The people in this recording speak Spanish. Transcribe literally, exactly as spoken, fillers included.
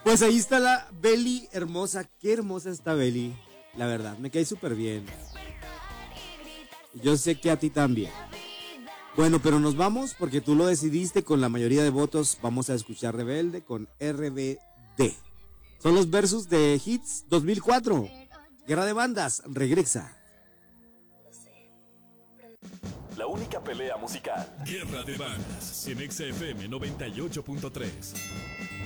Pues ahí está la Beli hermosa. Qué hermosa está Beli. La verdad, me cae súper bien. Yo sé que a ti también. Bueno, pero nos vamos porque tú lo decidiste con la mayoría de votos. Vamos a escuchar Rebelde con R B D. Son los versus de Hits dos mil cuatro. Guerra de Bandas, regresa. La única pelea musical. Guerra de Bandas en Exa F M noventa y ocho punto tres.